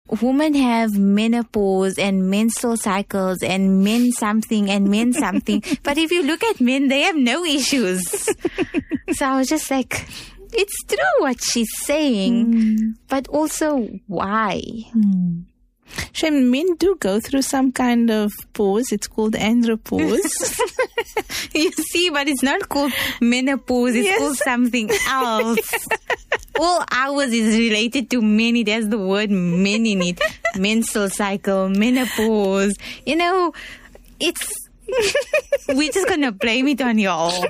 women have menopause and menstrual cycles and men something and men something. But if you look at men, they have no issues. So I was just like, it's true what she's saying, but also why? Shame, men do go through some kind of pause. It's called andropause. You see, but it's not called menopause. It's called something else. All ours is related to men. It has the word men in it. Menstrual cycle, menopause. You know, it's... we're just going to blame it on y'all.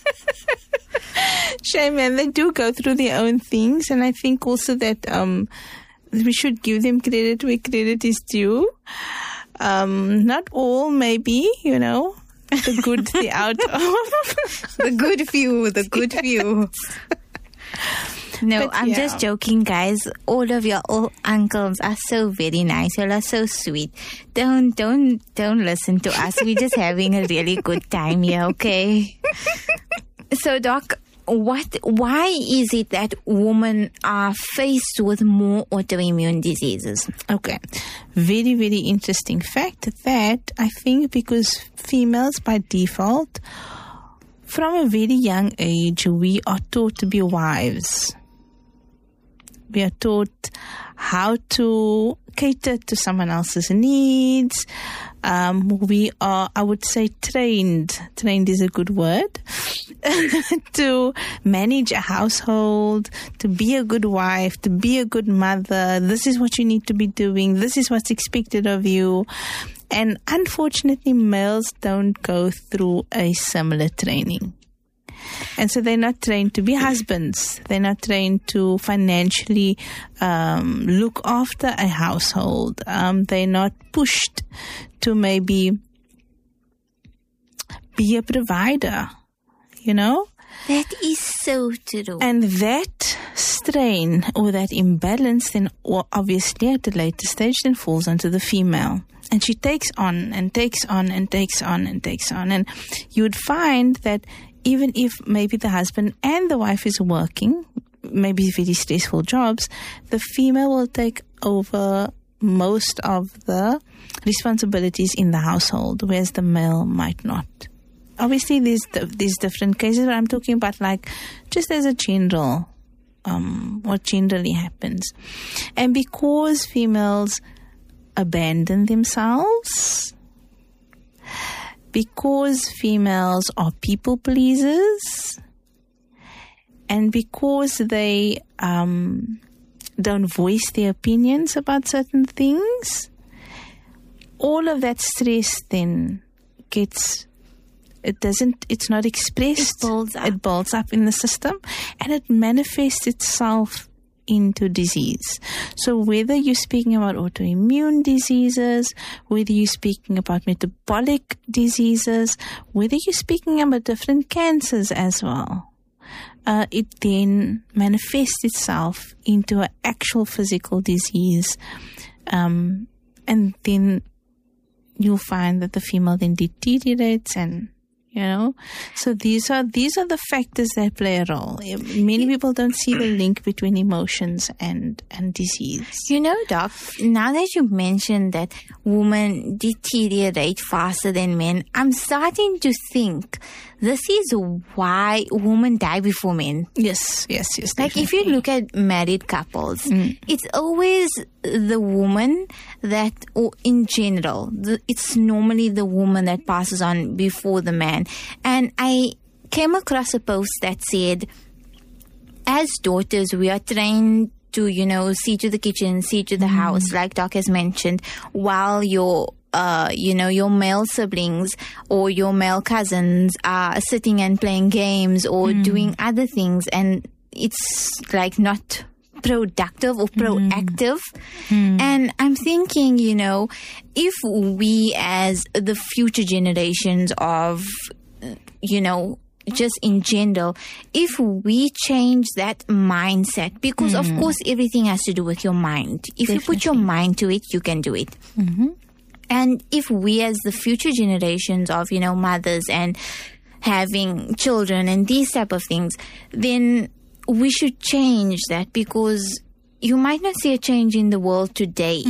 Shame, man. They do go through their own things. And I think also that... we should give them credit where credit is due. Not all, maybe, you know, the good, the out of. The good few. No, But I'm just joking, guys. All of your old uncles are so very nice. You all are so sweet. Don't listen to us. We're just having a really good time here, okay? So, Doc, why is it that women are faced with more autoimmune diseases? Okay. Very, very interesting fact that I think because females by default, from a very young age, we are taught to be wives. We are taught how to cater to someone else's needs. We are, I would say, trained is a good word, to manage a household, to be a good wife, to be a good mother. This is what you need to be doing. This is what's expected of you. And unfortunately, males don't go through a similar training. And so they're not trained to be husbands. They're not trained to financially look after a household. They're not pushed to maybe be a provider, you know? That is so true. And that strain or that imbalance then obviously at a later stage then falls onto the female. And she takes on and takes on and takes on and takes on. And you would find that even if maybe the husband and the wife is working, maybe very stressful jobs, the female will take over most of the responsibilities in the household, whereas the male might not. Obviously, there's different cases, but I'm talking about like just as a general, what generally happens. And because females abandon themselves, because females are people pleasers, and because they don't voice their opinions about certain things, all of that stress then it's not expressed. It builds up in the system, and it manifests itself into disease. So whether you're speaking about autoimmune diseases, whether you're speaking about metabolic diseases, whether you're speaking about different cancers as well, it then manifests itself into an actual physical disease. And then you'll find that the female then deteriorates, and you know, so these are the factors that play a role. Many people don't see the link between emotions and disease. You know, Doc, now that you mentioned that women deteriorate faster than men, I'm starting to think this is why women die before men. Yes. Like Definitely. if you look at married couples, it's always the woman that, or in general, it's normally the woman that passes on before the man. And I came across a post that said, as daughters, we are trained to, you know, see to the kitchen, see to the house, like Doc has mentioned, while your male siblings or your male cousins are sitting and playing games or doing other things, and it's like not productive or proactive. And I'm thinking, you know, if we as the future generations of, you know, just in general, if we change that mindset, because of course everything has to do with your mind. If you put your mind to it, you can do it. And if we as the future generations of, you know, mothers and having children and these type of things, then we should change that, because you might not see a change in the world today